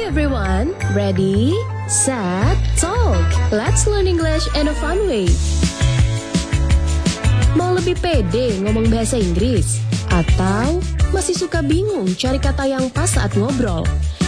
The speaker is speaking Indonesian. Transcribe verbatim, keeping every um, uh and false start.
everyone, ready, set, talk. Let's learn English in a fun way. Mau lebih pede ngomong bahasa Inggris? Atau masih suka bingung cari kata yang pas saat ngobrol?